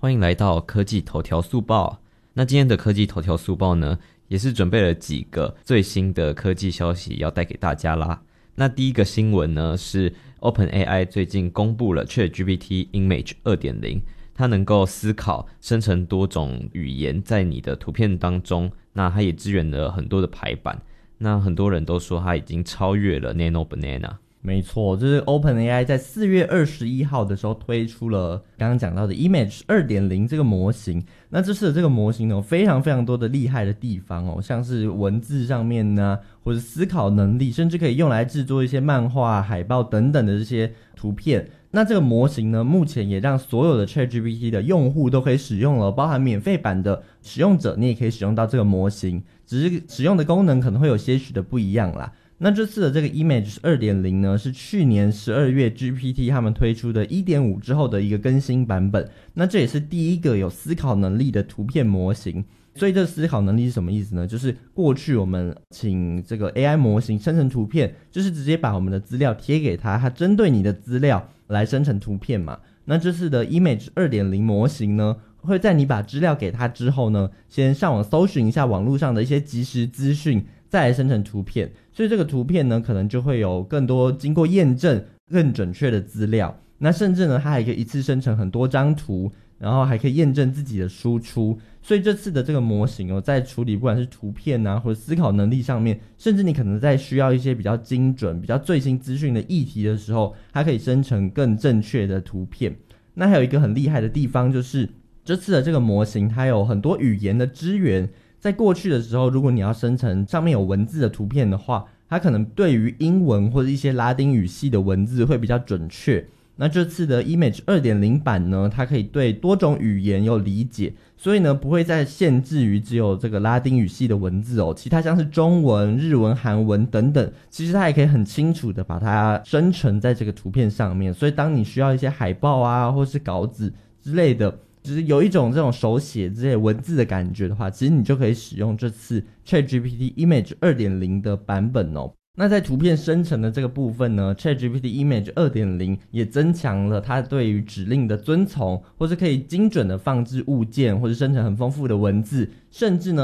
欢迎来到科技头条速报。那今天的科技头条速报呢，也是准备了几个最新的科技消息要带给大家啦。那第一个新闻呢，是 OpenAI 最近公布了 ChatGPT Image 2.0， 它能够思考生成多种语言在你的图片当中，那它也支援了很多的排版。那很多人都说它已经超越了 Nano Banana。 没错，就是 OpenAI 在4月21号的时候推出了刚刚讲到的 Image 2.0 这个模型。那这次的这个模型呢，有非常非常多的厉害的地方哦，像是文字上面呢，或者思考能力，甚至可以用来制作一些漫画、海报等等的这些图片。那这个模型呢，目前也让所有的 ChatGPT 的用户都可以使用了，包含免费版的使用者，你也可以使用到这个模型，只是使用的功能可能会有些许的不一样啦。那这次的这个 Image 2.0 呢，是去年12月 GPT 他们推出的 1.5 之后的一个更新版本。那这也是第一个有思考能力的图片模型。所以这思考能力是什么意思呢？就是过去我们请这个 AI 模型生成图片，就是直接把我们的资料贴给它，它针对你的资料来生成图片嘛。那这次的 Image 2.0 模型呢，会在你把资料给它之后呢，先上网搜寻一下网络上的一些即时资讯，再来生成图片。所以这个图片呢，可能就会有更多经过验证更准确的资料。那甚至呢，它还可以一次生成很多张图，然后还可以验证自己的输出。所以这次的这个模型哦，在处理不管是图片啊，或者思考能力上面，甚至你可能在需要一些比较精准、比较最新资讯的议题的时候，它可以生成更正确的图片。那还有一个很厉害的地方，就是这次的这个模型它有很多语言的支援。在过去的时候，如果你要生成上面有文字的图片的话，它可能对于英文或者一些拉丁语系的文字会比较准确。那这次的 Image 2.0 版呢，它可以对多种语言有理解，所以呢不会再限制于只有这个拉丁语系的文字哦，其他像是中文、日文、韩文等等，其实它也可以很清楚的把它生成在这个图片上面。所以当你需要一些海报啊，或是稿子之类的，就是有一种这种手写之类文字的感觉的话，其实你就可以使用这次 ChatGPT Image 2.0 的版本哦。那在图片生成的这个部分呢， ChatGPT Image 2.0 也增强了它对于指令的遵从，或是可以精准的放置物件，或是生成很丰富的文字，甚至呢